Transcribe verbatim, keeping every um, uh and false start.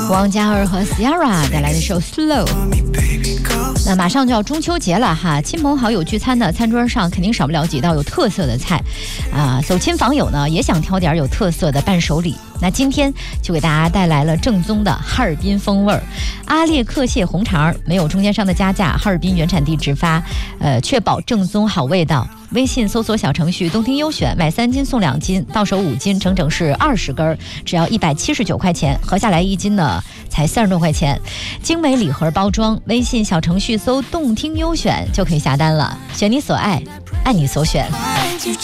王嘉尔和 Ciara 带来的首 Slow。 那马上就要中秋节了哈，亲朋好友聚餐呢，餐桌上肯定少不了几道有特色的菜啊。走亲访友呢，也想挑点有特色的伴手礼。那今天就给大家带来了正宗的哈尔滨风味儿，阿列克蟹红肠，没有中间商的加价，哈尔滨原产地直发，呃，确保正宗好味道。微信搜索小程序东听优选，买三斤送两斤，到手五斤，整整是二十根，只要一百七十九块钱，合下来一斤呢才三十多块钱。精美礼盒包装，微信小程序搜动听优选就可以下单了，选你所爱，爱你所选。